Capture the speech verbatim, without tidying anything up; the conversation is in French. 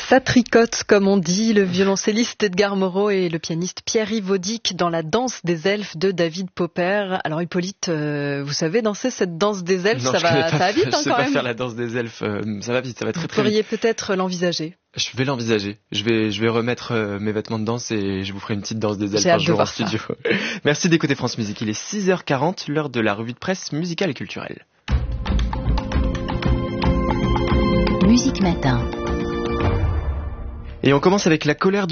Ça tricote, comme on dit, le violoncelliste Edgar Moreau et le pianiste Pierre-Yves Audic dans la danse des elfes de David Popper. Alors Hippolyte, euh, vous savez danser cette danse des elfes, non, ça va, pas, ça va vite hein, je sais quand pas même. faire la danse des elfes, euh, ça va vite, ça va très vous très vite. Vous pourriez peut-être l'envisager. Je vais l'envisager. Je vais, je vais remettre euh, mes vêtements de danse et je vous ferai une petite danse des elfes un jour en studio. Merci d'écouter France Musique. Il est six heures quarante, l'heure de la revue de presse musicale et culturelle. Musique Matin. Et on commence avec la colère du